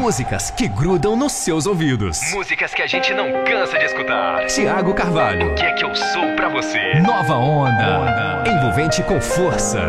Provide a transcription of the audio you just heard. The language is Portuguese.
Músicas que grudam nos seus ouvidos. Músicas que a gente não cansa de escutar. Thiago Carvalho. O que é que eu sou pra você? Nova onda. Envolvente com força.